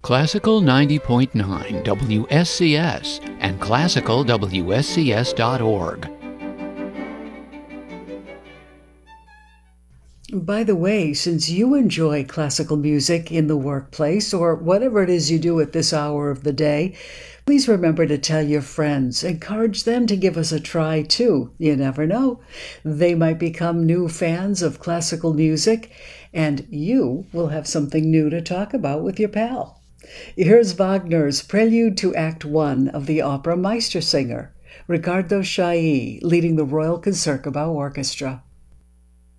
Classical 90.9 WSCS and classicalwscs.org. By the way, since you enjoy classical music in the workplace or whatever it is you do at this hour of the day, please remember to tell your friends. Encourage them to give us a try too. You never know. They might become new fans of classical music, and you will have something new to talk about with your pal. Here's Wagner's Prelude to Act One of the opera Meistersinger, Riccardo Chailly leading the Royal Concertgebouw Orchestra.